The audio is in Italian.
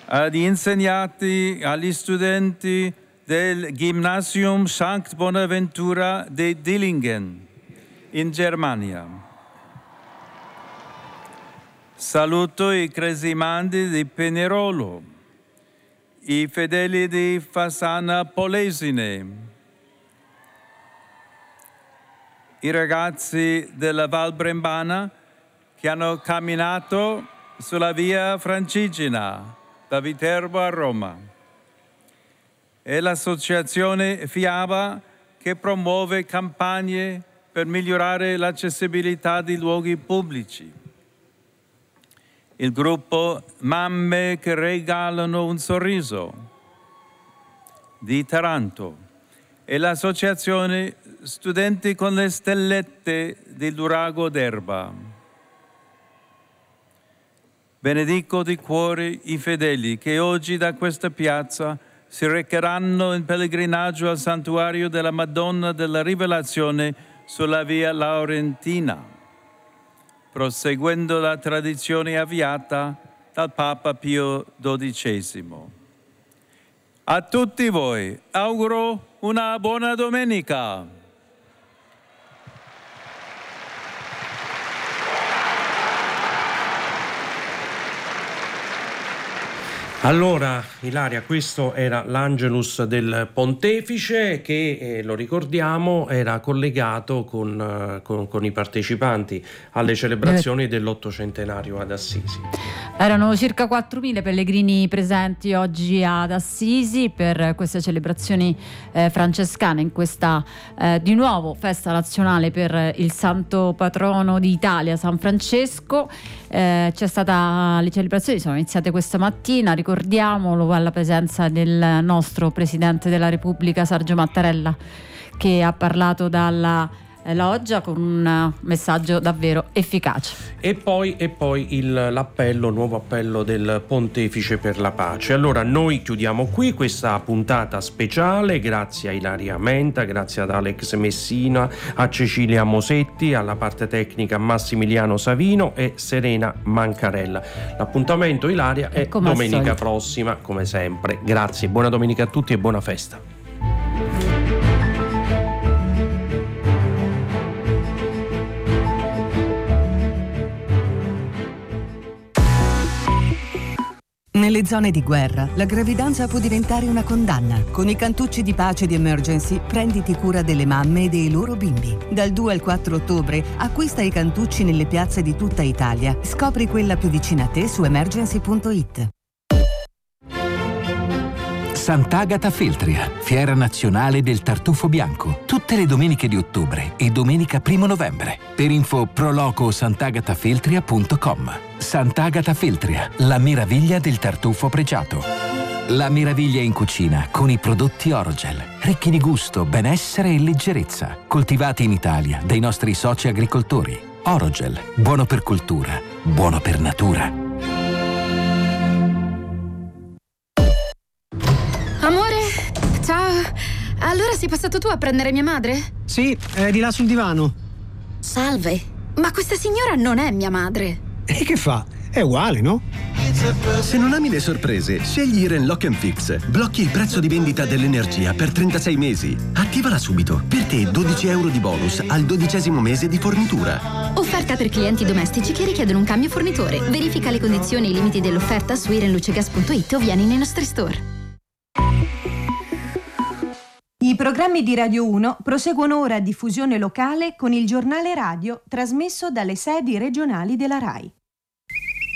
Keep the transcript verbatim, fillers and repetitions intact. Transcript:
agli insegnanti, agli studenti del Gymnasium Sankt Bonaventura di Dillingen in Germania. Saluto i cresimandi di Pinerolo, i fedeli di Fassana Polesine, i ragazzi della Val Brembana che hanno camminato sulla via Francigena da Viterbo a Roma, e l'associazione FIABA che promuove campagne per migliorare l'accessibilità di luoghi pubblici, il gruppo Mamme che regalano un sorriso di Taranto e l'associazione Studenti con le Stellette di Lurago d'Erba. Benedico di cuore i fedeli che oggi da questa piazza si recheranno in pellegrinaggio al santuario della Madonna della Rivelazione sulla via Laurentina, proseguendo la tradizione avviata dal Papa Pio dodicesimo. A tutti voi auguro una buona domenica. Allora, Ilaria, questo era l'Angelus del Pontefice che, eh, lo ricordiamo, era collegato con, uh, con, con i partecipanti alle celebrazioni dell'ottocentenario ad Assisi. Erano circa quattromila pellegrini presenti oggi ad Assisi per queste celebrazioni eh, francescane, in questa eh, di nuovo festa nazionale per il santo patrono d'Italia, San Francesco. Eh, c'è stata, le celebrazioni sono iniziate questa mattina, ricordiamolo, alla presenza del nostro Presidente della Repubblica Sergio Mattarella, che ha parlato dalla loggia con un messaggio davvero efficace. E poi, e poi il, l'appello, nuovo appello del Pontefice per la pace. Allora noi chiudiamo qui questa puntata speciale, grazie a Ilaria Menta, grazie ad Alex Messina, a Cecilia Mosetti, alla parte tecnica Massimiliano Savino e Serena Mancarella. L'appuntamento, Ilaria, è come domenica prossima, come sempre. Grazie, buona domenica a tutti e buona festa. Nelle zone di guerra, la gravidanza può diventare una condanna. Con i cantucci di pace di Emergency, prenditi cura delle mamme e dei loro bimbi. Dal due al quattro ottobre, acquista i cantucci nelle piazze di tutta Italia. Scopri quella più vicina a te su emergency punto it. Sant'Agata Feltria, fiera nazionale del tartufo bianco, tutte le domeniche di ottobre e domenica primo novembre. Per info proloco sant'agatafeltria punto com. Sant'Agata Feltria, la meraviglia del tartufo pregiato. La meraviglia in cucina con i prodotti Orogel, ricchi di gusto, benessere e leggerezza, coltivati in Italia dai nostri soci agricoltori. Orogel, buono per cultura, buono per natura. Amore, ciao. Allora sei passato tu a prendere mia madre? Sì, è di là sul divano. Salve, ma questa signora non è mia madre. E che fa? È uguale, no? Se non ami le sorprese, scegli Iren Lock and Fix. Blocchi il prezzo di vendita dell'energia per trentasei mesi. Attivala subito. Per te dodici euro di bonus al dodicesimo mese di fornitura. Offerta per clienti domestici che richiedono un cambio fornitore. Verifica le condizioni e i limiti dell'offerta su irenlucegas punto it o vieni nei nostri store. I programmi di Radio uno proseguono ora a diffusione locale con il giornale radio trasmesso dalle sedi regionali della RAI.